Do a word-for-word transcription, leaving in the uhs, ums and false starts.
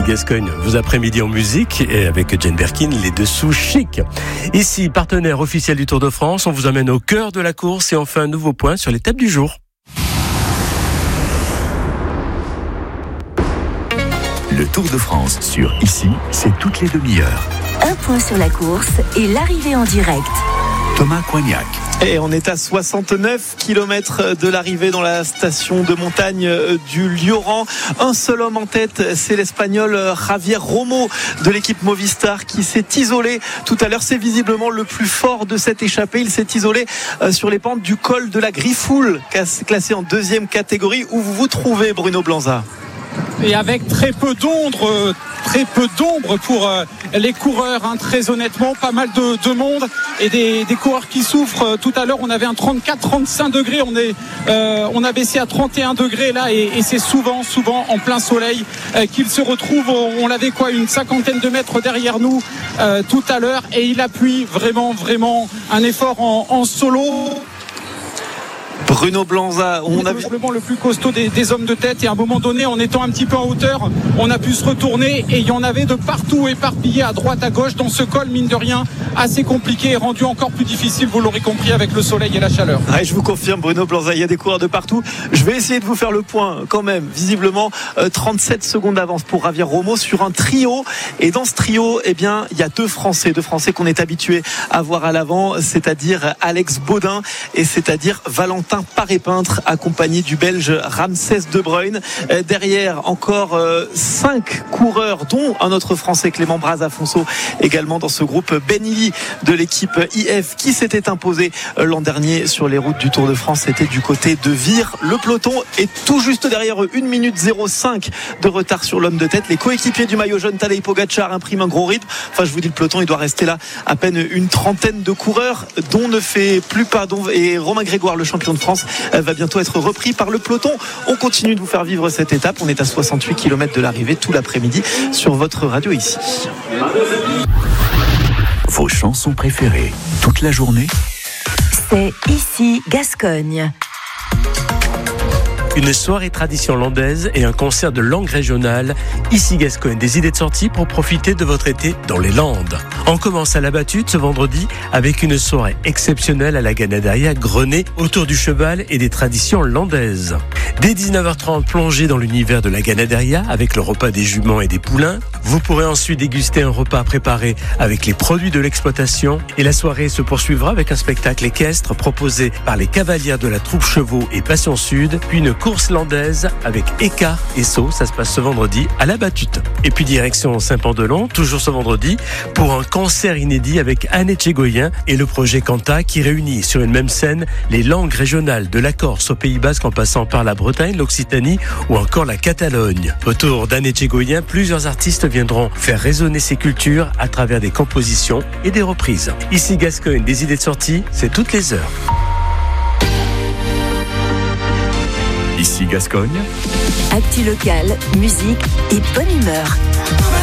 Gascogne, vos après-midi en musique et avec Jane Birkin, les dessous chic. Ici, partenaire officiel du Tour de France, on vous emmène au cœur de la course et on fait un nouveau point sur l'étape du jour. Le Tour de France sur Ici, c'est toutes les demi-heures. Un point sur la course et l'arrivée en direct. Thomas Coignac. Et on est à soixante-neuf kilomètres de l'arrivée dans la station de montagne du Lioran. Un seul homme en tête, c'est l'Espagnol Javier Romo de l'équipe Movistar qui s'est isolé tout à l'heure. C'est visiblement le plus fort de cette échappée. Il s'est isolé sur les pentes du col de la Griffoul, classé en deuxième catégorie. Où vous vous trouvez, Bruno Blanza? Et avec très peu d'ombre, très peu d'ombre pour les coureurs, hein, très honnêtement, pas mal de, de monde et des, des coureurs qui souffrent. Tout à l'heure, on avait un trente-quatre trente-cinq degrés, on est, euh, on a baissé à trente et un degrés là, et, et c'est souvent, souvent en plein soleil euh, qu'ils se retrouvent. On l'avait quoi, une cinquantaine de mètres derrière nous euh, tout à l'heure, et il appuie vraiment, vraiment un effort en, en solo. Bruno Blanza, on a vu le plus costaud des, des hommes de tête, et à un moment donné, en étant un petit peu en hauteur, on a pu se retourner et il y en avait de partout éparpillés à droite, à gauche, dans ce col, mine de rien, assez compliqué et rendu encore plus difficile, vous l'aurez compris, avec le soleil et la chaleur. Ouais, je vous confirme, Bruno Blanza, il y a des coureurs de partout. Je vais essayer de vous faire le point quand même. Visiblement, euh, trente-sept secondes d'avance pour Javier Romo sur un trio. Et dans ce trio, eh bien, il y a deux Français, deux Français qu'on est habitué à voir à l'avant, c'est-à-dire Alex Baudin et c'est-à-dire Valentin Paré-Peintre, accompagné du Belge Ramsès De Bruyne. Euh, derrière, encore euh, cinq coureurs, dont un autre Français, Clément Braz-Afonso, également dans ce groupe. Benilly de l'équipe I F qui s'était imposé euh, l'an dernier sur les routes du Tour de France. C'était du côté de Vire. Le peloton est tout juste derrière eux, une minute zéro cinq de retard sur l'homme de tête. Les coéquipiers du maillot jaune, Tadej Pogačar, impriment un gros rythme. Enfin, je vous dis, le peloton, il doit rester là à peine une trentaine de coureurs, dont ne fait plus pardon. Et Romain Grégoire, le champion de France, va bientôt être repris par le peloton. On continue de vous faire vivre cette étape. On est à soixante-huit kilomètres de l'arrivée tout l'après-midi sur votre radio Ici. Vos chansons préférées toute la journée, c'est Ici Gascogne. Une soirée tradition landaise et un concert de langue régionale. Ici Gascogne, des idées de sortie pour profiter de votre été dans les Landes. On commence à la Battute ce vendredi avec une soirée exceptionnelle à la Ganaderia Grenet autour du cheval et des traditions landaises. Dès dix-neuf heures trente, plongez dans l'univers de la Ganaderia avec le repas des juments et des poulains. Vous pourrez ensuite déguster un repas préparé avec les produits de l'exploitation, et la soirée se poursuivra avec un spectacle équestre proposé par les cavalières de la troupe Chevaux et Passion Sud, puis une course landaise avec écart et saut. Ça se passe ce vendredi à la Battute. Et puis direction Saint-Pant-de-Long, toujours ce vendredi, pour un concert inédit avec Anne Etchegoyen et le projet Canta, qui réunit sur une même scène les langues régionales de la Corse au Pays Basque en passant par la Bretagne, l'Occitanie ou encore la Catalogne. Autour d'Anne Etchegoyen, plusieurs artistes viendront faire résonner ces cultures à travers des compositions et des reprises. Ici Gascogne, des idées de sortie, c'est toutes les heures. Ici Gascogne. Actu local, musique et bonne humeur.